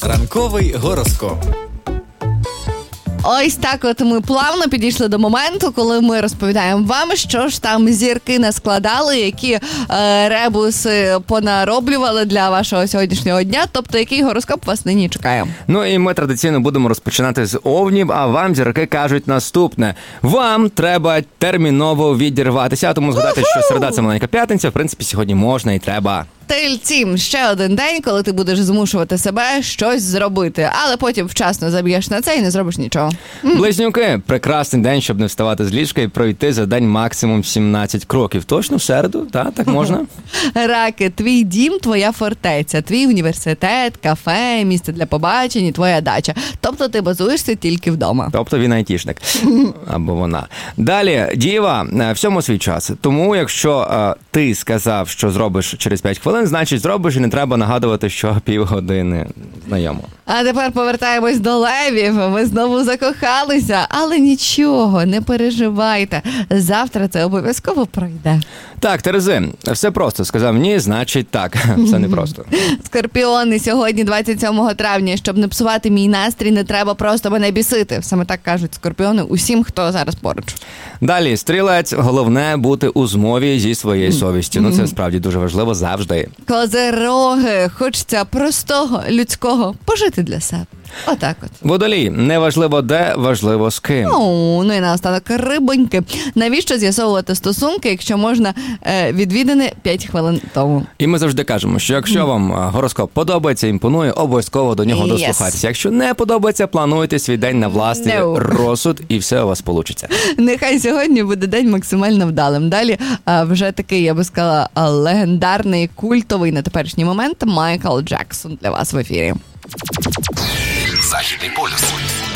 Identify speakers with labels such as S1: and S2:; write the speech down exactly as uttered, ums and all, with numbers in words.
S1: Ранковий гороскоп.
S2: Ось так от ми плавно підійшли до моменту, коли ми розповідаємо вам, що ж там зірки наскладали, які е, ребуси понароблювали для вашого сьогоднішнього дня, тобто який гороскоп вас нині чекає.
S3: Ну і ми традиційно будемо розпочинати з овнів, а вам зірки кажуть наступне. Вам треба терміново відірватися, тому згадайте, що середа – це маленька п'ятниця, в принципі, сьогодні можна і треба.
S2: Тельці, ще один день, коли ти будеш змушувати себе щось зробити, але потім вчасно заб'єш на це і не зробиш нічого.
S3: Близнюки, прекрасний день, щоб не вставати з ліжка і пройти за день максимум сімнадцять кроків. Точно в середу? Так, так можна?
S2: Раки, твій дім, твоя фортеця, твій університет, кафе, місце для побачень, твоя дача. Тобто ти базуєшся тільки вдома.
S3: Тобто він айтішник. Або вона. Далі, діва, всьому свій час. Тому, якщо а, ти сказав, що зробиш через п'ять хвилин, значить зробиш і не треба нагадувати, що півгодини. Знайомо.
S2: А тепер повертаємось до левів. Ви знову закохалися, але нічого, не переживайте. Завтра це обов'язково пройде.
S3: Так, Терези, все просто. Сказав ні, значить так. Все непросто.
S2: Скорпіони, сьогодні двадцять сьомого травня. Щоб не псувати мій настрій, не треба просто мене бісити. Саме так кажуть скорпіони усім, хто зараз поруч.
S3: Далі, стрілець, головне бути у змові зі своєю совістю. Ну це справді дуже важливо завжди.
S2: Козироги, хочеться простого, людського, пожити для себе. Отак от.
S3: Водолій, неважливо де, важливо з ким.
S2: О, ну і наостанок рибоньки. Навіщо з'ясовувати стосунки, якщо можна е, відвідини п'ять хвилин тому?
S3: І ми завжди кажемо, що якщо вам гороскоп подобається, імпонує, обов'язково до нього
S2: Yes.
S3: дослухайтеся. Якщо не подобається, плануйте свій день на власний
S2: No.
S3: розсуд і все у вас получиться.
S2: Нехай сьогодні буде день максимально вдалим. Далі а, вже такий, я би сказала, легендарний, культовий на теперішній момент Майкл Джексон для вас в ефірі.
S1: Західний полюс.